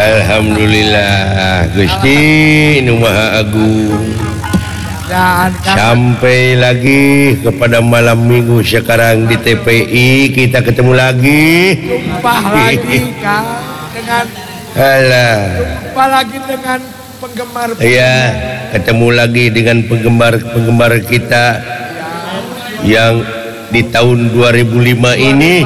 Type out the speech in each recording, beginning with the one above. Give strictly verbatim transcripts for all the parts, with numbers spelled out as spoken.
Alhamdulillah Gusti Nu Maha Agung. Sampai lagi kepada malam minggu sekarang di T P I kita ketemu lagi. Jumpa lagi Kang dengan Alah. Jumpa lagi dengan penggemar. Iya, ketemu lagi dengan penggemar-penggemar kita yang di tahun dua ribu lima ini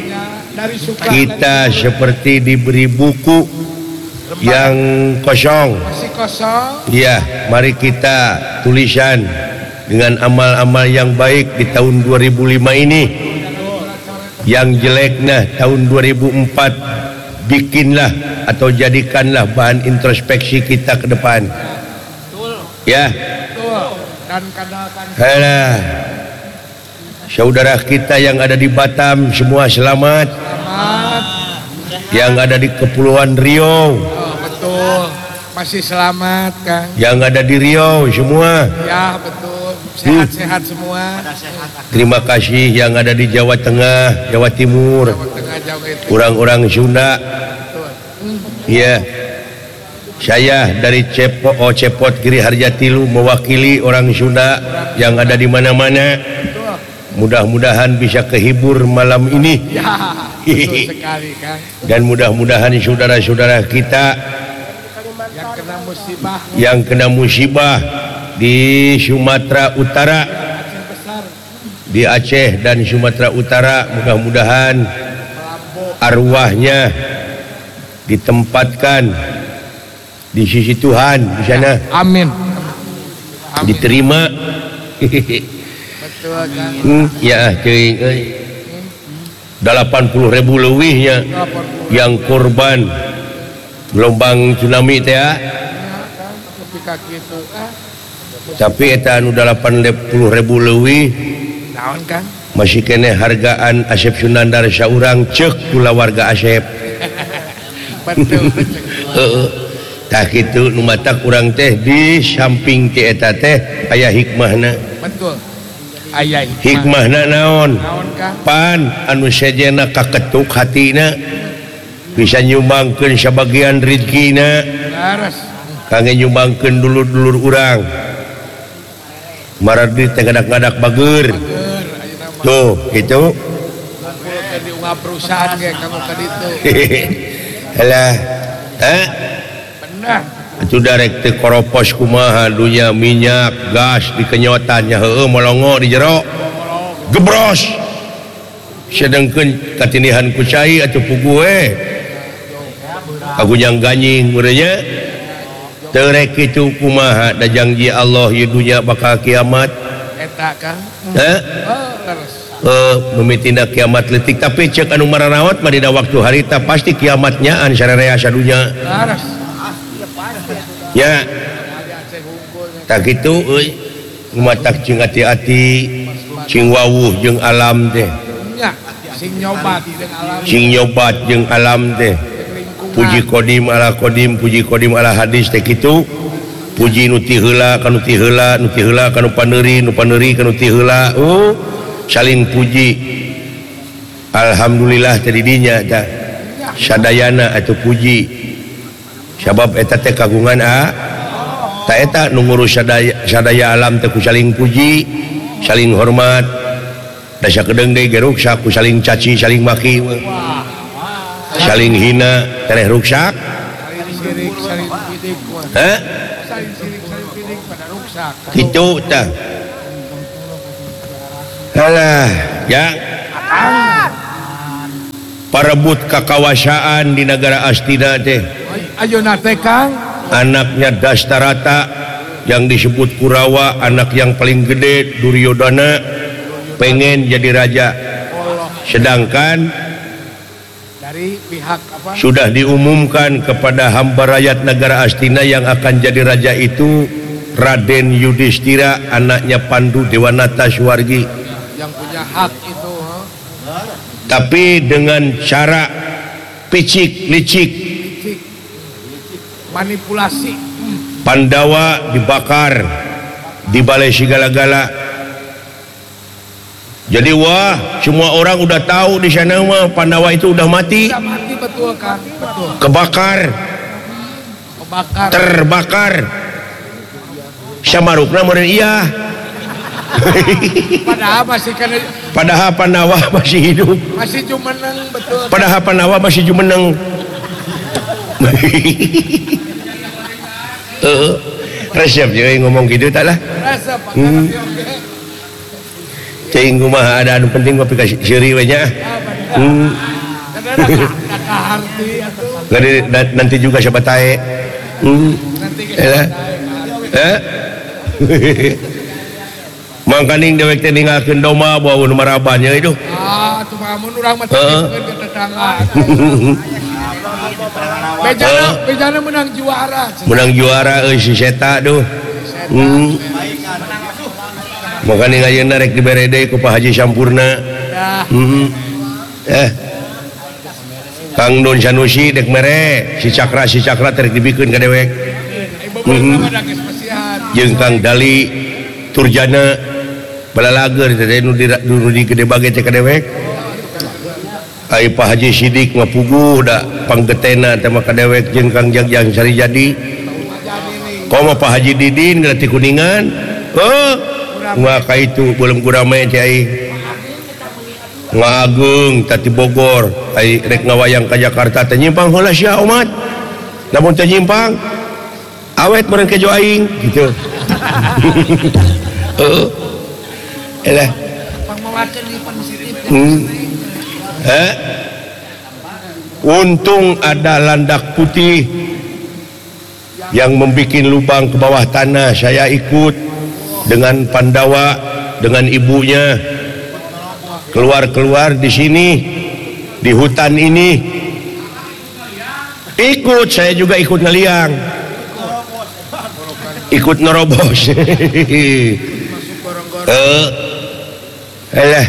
kita seperti diberi buku yang kosong. Masih kosong. Iya, mari kita tulisan dengan amal-amal yang baik di tahun dua ribu lima ini. Yang jeleknya tahun dua ribu empat bikinlah atau jadikanlah bahan introspeksi kita ke depan. Ya. Dan kadakan. Halah. Saudara kita yang ada di Batam semua selamat. Selamat. Yang ada di Kepulauan Riau. Oh, betul. Masih selamat, Kang. Yang ada di Riau semua. Ya, betul. Sehat-sehat hmm. semua. Terima kasih yang ada di Jawa Tengah, Jawa Timur. Jawa Tengah, Jawa itu. Orang-orang Sunda. Iya. Saya dari Cepot, oh, Cepot Giri Harjatilu mewakili orang Sunda yang ada di mana-mana. Mudah-mudahan bisa kehibur malam ini. Ya, betul sekali, Kang. Dan mudah-mudahan saudara-saudara kita yang kena musibah, yang kena musibah di Sumatera Utara, di Aceh dan Sumatera Utara, mudah-mudahan arwahnya ditempatkan di sisi Tuhan di sana. Amin. Amin. Diterima. Betul, Kang. Hmm, ya, ceuing euy. delapan puluh ribu leuwihnya yang korban gelombang tsunami teh ya. Tapi eta anu delapan puluh ribu leuwih naon, Kang? masih kene hargaan Asep Sunandar saurang ceuk kula warga Asep. Betul. Heeh. Tah kitu nu matak urang teh di samping ti eta teh aya hikmahna. Betul. Aya hikmah. Hikmahna naon? Naon, Kang? Pan anu sejena kaketuk hatina bisa nyumbangkeun sabagian rezekina. Laras. Kangge nyumbangkeun dulur-dulur urang. Maradi teh ngadak-ngadak bager. Tuh, itu. Kumpulkeun di unggah perusahaan ge kamu ka ditu. Alah. Hah? Benar. Itu direct teh koropos kumaha dunya minyak gas dikenyotannya heueuh molongo di jero gebros sedengkeun katinihan ku cai atuh pugu we kagunyang ganying urangnya teu rek kitu kumaha da janji Allah ieu dunya bakal kiamat Eta, Kang. heh Oh, terus. eh memitindak kiamat leutik tapi ceuk anu mararawat mah dina waktu harita pasti kiamatnya an sararea sadunya Laras. ya tak gitu euy ngumatak cing hati-hati cing wawuh jeung alam teh Ya, sing nyobat jeung alam. cing nyobat jeung alam teh puji kodim ala kodim puji kodim ala hadis teh kitu puji nu ti heula kana ti heula nu ti heula kana paneuri nu paneuri kana ti heula oh saling puji alhamdulillah tadi dinya tah sadayana atuh puji sabab eta teh kagungan a ta eta nu ngurus sadaya, sadaya alam teh ku saling puji saling hormat da sakedeung deui ge ruksak ku saling caci saling maki saling hina tereh ruksak Saling sirik, saling pidik. heh Saling sirik, saling pidik pada ruksak. kitu tah alah ya parebut kakawasaan di negara Astina teh Ayeuna teh, Kang. anaknya Dastarata yang disebut Kurawa anak yang paling gede Duryodana pengen jadi raja sedangkan dari pihak apa? sudah diumumkan kepada hamba rakyat negara Astina yang akan jadi raja itu Raden Yudhistira anaknya Pandu Dewanata Suwargi Yang punya hak itu, huh? tapi dengan cara picik licik manipulasi. Pandawa dibakar di balai segala-gala. Jadi wah semua orang udah tahu di sana mah Pandawa itu udah mati. Sudah mati betul, Kang. Betul. Kebakar. terbakar. Terbakar. Samarukna meureun iya. Padahal masih kan Padahal Pandawa masih hidup. masih jumeneng betul. Padahal Pandawa masih jumeneng. Heeh. Resep jeung ngomong gitu tak lah. Rasa Pak. Hmm. Cing kumaha ada anu penting kopi ka seuri we nya. Hmm. Gade nanti juga sabatae. Hmm. Nanti Elah. Eh? Mangkaning dewek teh ninggalkeun doma bawa nu marabannya itu. Ah, tuh mamun urang mah Heeh. ke tetangga. Bejana, bejana menang juara. Menang juara euy si Seta tuh. Hmm. Makaning ayeuna rek dibere deui ku Pak Haji Sampurna. Ya, Hmm. Eh. Kang Don Sanusi dek mere si Cakra si Cakra terek dibikeun ka dewek. ibu mah ada kespesian. Jeung Kang Dali Turjana balalager teh nu di nu di gede bage teh ka dewek. Ai Pak Haji Sidik ngapuguh da panggetena teh mah ka dewek jeung Kang Jagjang Sari Jadi. Komo Pak Haji Didin di Kuningan. Oh, maka itu belum kurame teh ai. Ngagung tati Bogor ai rek ngawayang ka Jakarta teh nyimpang heula sia umat. Namun teh nyimpang awet meureun ke jo aing gitu. Heeh. Elah. Pangmawakeun di positif. Hmm. Eh? Untung ada landak putih yang membuat lubang ke bawah tanah. Saya ikut dengan Pandawa, dengan ibunya keluar-keluar di sini, di hutan ini. Ikut, saya juga ikut ngeliang, ikut nerobos. Eh, eh,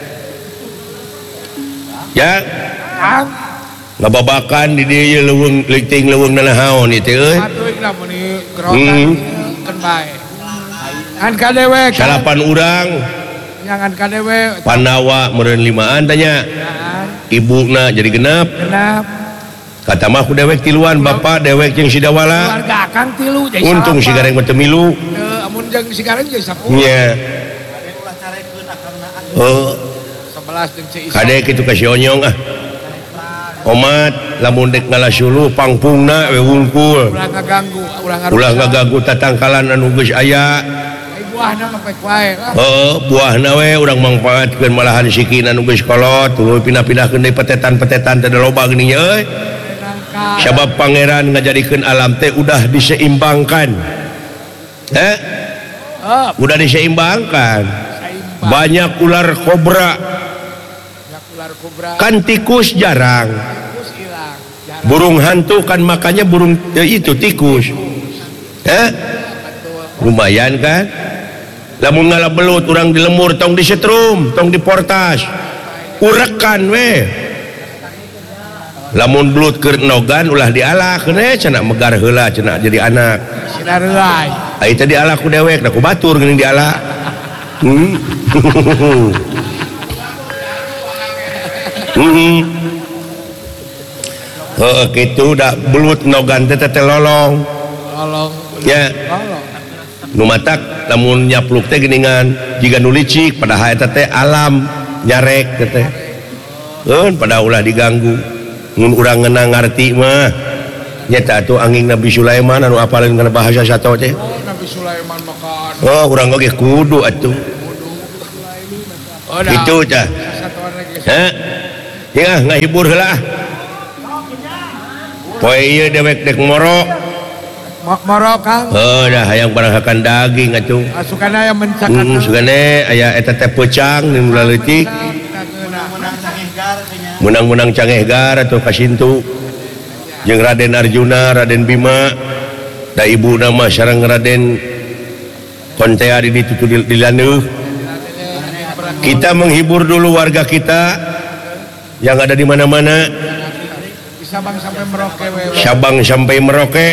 ya, ngababakan di dia leuweung leuting leuweung nanahaon ieu euy. Atuh ikna mun gerokan keun bae. An ka dewe. Salapan urang Nyangan ka dewe. Pandawa meureun limaan tanya. Ibuna jadi genep. Genap. Kata mah ku dewek tiluan bapak dewek jeung si Dawala. Keluarga akang tilu jadi Untung si gareng mah teu milu. Teu amun jeung si gareng jadi sepuluh. Nya. Oh, sebelas jeung si Isa. kade kitu ka si Onyong ah. Omat lamun dek ngalasulu pangpungna we wungkul. Ulah ngaganggu, ulah ngarusak. Ulah ngaganggu tatangkalan anu geus aya. Ai buahna mah pek wae lah. Heeh, buahna we urang mangpaatkeun malahan sikin anu geus kolot, tuluy pindah-pindahkeun deui petetan-petetan teh da loba geuning euy. Nangka. Sabab pangeran ngajadikeun alam teh udah diseimbangkan. Eh? Oh, Udah diseimbangkan. saimbang. Banyak ular kobra, Yak ular kobra. kan tikus jarang. Tikus ilang. Jarang Burung hantu kan makanya burung eh, itu tikus. Eh? betul. Lumayan kan? Lamun ngalabelut urang di lemur tong disetrum, tong diportas. Urekan we. Lamun belut keur nogan ulah dialahkeun we cenah megar heula cenah jadi anak. Sidareulai. Ai teh dialah ku dewek, da ku batur geuning dialah. Hmm. Hmm. Heeh kitu da belut nogan teh teh lolong. Tolong. Ya. Tolong. Nu matak lamun nyapluk teh geuningan jiga nu licik padahal eta teh alam nyarek teh teh. Eun pada ulah diganggu. Mun urang ngeunang ngarti mah nyata atuh anging Nabi Sulaiman anu apaleun kana bahasa sato teh. Oh, Nabi Sulaiman makan. Oh, urang oge kudu atuh. Oh, dah. Itu tah. Satuan lagi. Heh. Ya ngahibur heula. Poe ieu dewek dek moro. Mok moro Kang. Heuh dah hayang barahakan daging atuh. Asukana yang mencakat. Hmm, sugane aya eta teh peucang nu ulah leutik. Menang-menang Cangehgar atau Kasintu jeung Raden Arjuna, Raden Bima da ibu nama sareng Raden Kontea di ditu di Laneuh. Kita menghibur dulu warga kita yang ada di mana-mana. Sabang sampai Merauke wewe. Sabang sampai Merauke.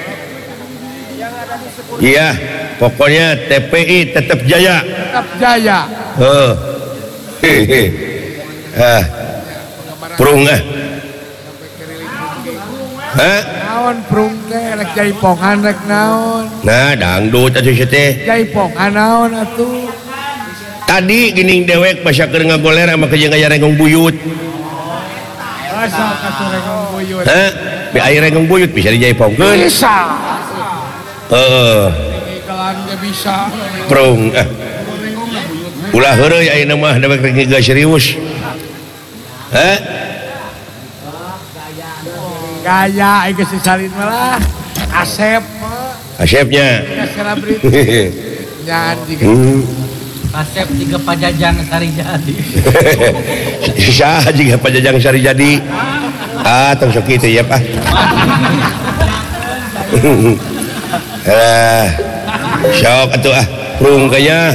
Iya, pokoknya T P I tetap jaya. Tetap jaya. Oh. Hehe. Ah, prung ah. Hah? naon prung teh rek jaipongan rek naon Nah dangdut atuh sia teh jaipongan naon atuh tadi geuning dewek pasyakeun ngagoler sama kejeung aya rengong buyut asal kasurengong buyut hah bi aya rengong buyut bisa dijaipongkeun bisa heeh kelan ge bisa prung ah ulah heureuy ayeuna mah dewek rek ngiga serius hah gaya aya si salin malah Asep Asepnya ya selebriti nyanyi hmm. Asep tiga pajajang sari jadi. Sah jika pajajang sari jadi ah tong sok kitu ya Pak ah sok atuh ah prung kaya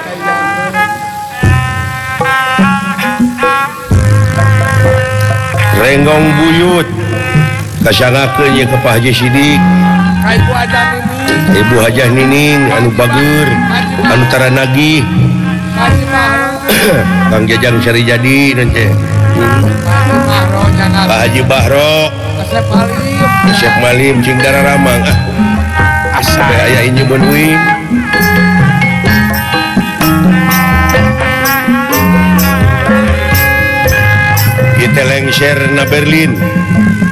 renggong buyut kasangakeun ye ka Pak Haji Sidik ka ibu aja ini Ibu Hajah Nining anu bageur anu tara nagih Haji Mahro Kang Jajang Sari Jadi nanti Mahro jangan Pak Haji Bahro Asep Halim Syekh Malim cing Dararamang ah asa aya inyu benuing kita lengser na Berlin